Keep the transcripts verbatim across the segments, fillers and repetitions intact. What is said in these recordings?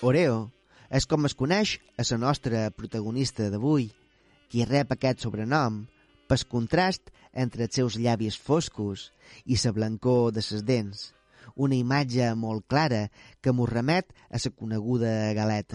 Oreo és com es coneix a la nostra protagonista d'avui, qui rep aquest sobrenom pel contrast entre els seus llavis foscos i la blancor de les dents, una imatge molt clara que mos remet a la coneguda galeta.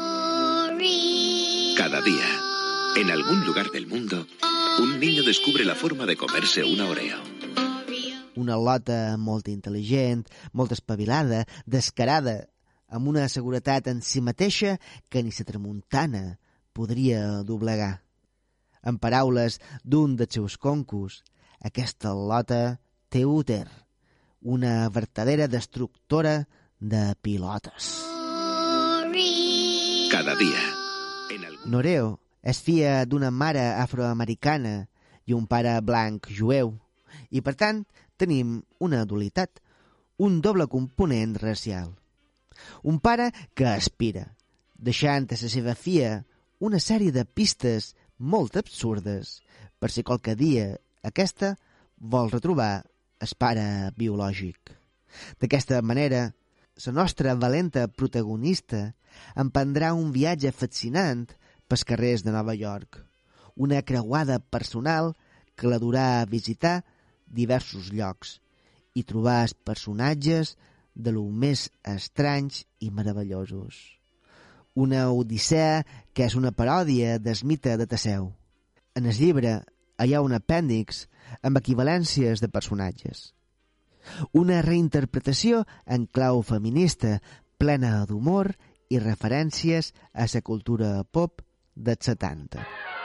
Cada día, en algún lugar del mundo, un niño descubre la forma de comerse una Oreo. Una lota molt intel·ligent, molt espavilada, descarada, amb una seguretat en si mateixa que ni la tramuntana podria doblegar. En paraules d'un dels seus concos, aquesta lota té úter, una vertadera destructora de pilotes. Cada día. En algún... Oreo és filla d'una mare afroamericana i un pare blanc jueu, i per tant tenim una dualitat, un doble component racial. Un pare que aspira, deixant a la seva filla una sèrie de pistes molt absurdes per si qualque dia aquesta vol retrobar el pare biològic. D'aquesta manera, la nostra valenta protagonista emprendrà un viatge fascinant pels carrers de Nova York, una creuada personal que la durà a visitar diversos llocs i trobar els personatges de lo més estranys i meravellosos. Una odissea que és una paròdia del mite de Teseu. En el llibre hi ha un apèndix amb equivalències de personatges. Una reinterpretació en clau feminista, plena d'humor i referències a la cultura pop dels setanta.